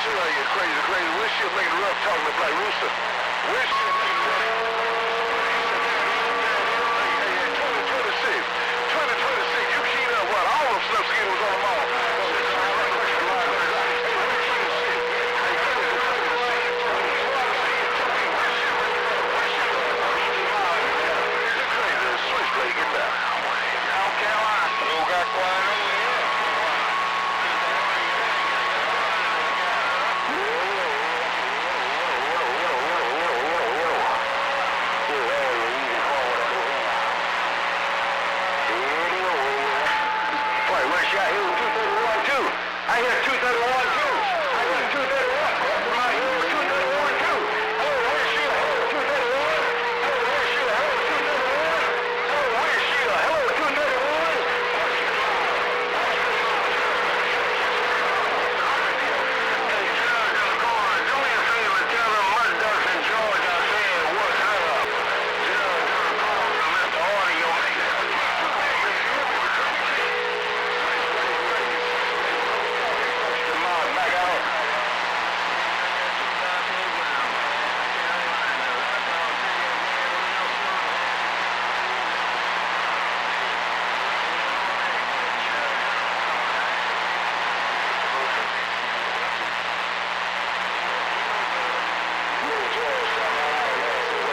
crazy. Windshield making rough talking to Black Rooster. Windshield making rough. Hey, 2026, you keyed up what? All them snuff skin was on them all. I hear 231 too. I hear 231